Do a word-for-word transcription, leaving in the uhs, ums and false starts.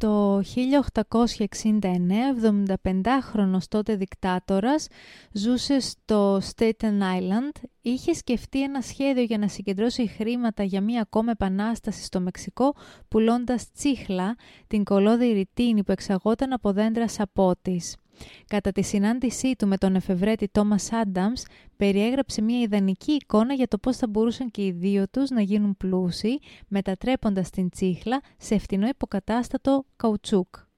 Το χίλια οκτακόσια εξήντα εννέα, εβδομηνταπεντάχρονος τότε δικτάτορας ζούσε στο Staten Island. Είχε σκεφτεί ένα σχέδιο για να συγκεντρώσει χρήματα για μία ακόμα επανάσταση στο Μεξικό, πουλώντας τσίχλα, την κολώδη ρητίνη που εξαγόταν από δέντρα σαπότης. Κατά τη συνάντησή του με τον εφευρέτη Τόμας Άνταμς, περιέγραψε μια ιδανική εικόνα για το πώς θα μπορούσαν και οι δύο τους να γίνουν πλούσιοι, μετατρέποντας την τσίχλα σε φτηνό υποκατάστατο καουτσούκ.